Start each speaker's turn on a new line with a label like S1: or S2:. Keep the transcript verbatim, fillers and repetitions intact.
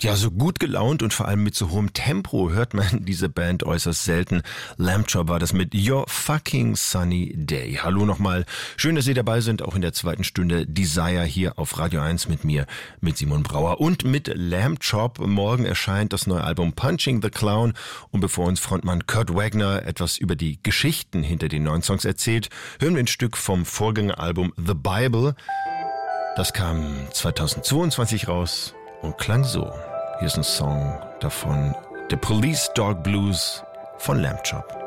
S1: Ja, so gut gelaunt und vor allem mit so hohem Tempo hört man diese Band äußerst selten. Lamb Chop war das mit Your Fucking Sunny Day. Hallo nochmal. Schön, dass Sie dabei sind, auch in der zweiten Stunde Desire hier auf Radio eins mit mir, mit Simon Brauer und mit Lamb Chop. Morgen erscheint das neue Album Punching the Clown und bevor uns Frontmann Kurt Wagner etwas über die Geschichten hinter den neuen Songs erzählt, hören wir ein Stück vom Vorgängeralbum The Bible. Das kam zweitausendzweiundzwanzig raus und klang so. Hier ist ein Song davon, The Police Dog Blues von Lamb Chop.